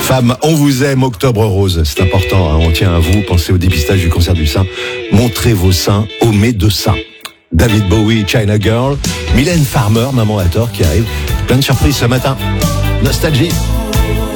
Femmes, on vous aime, Octobre Rose, c'est important, hein, on tient à vous, pensez au dépistage du cancer du sein, montrez vos seins aux médecins. David Bowie, China Girl, Mylène Farmer, Maman à tort qui arrive, plein de surprises ce matin. Nostalgie.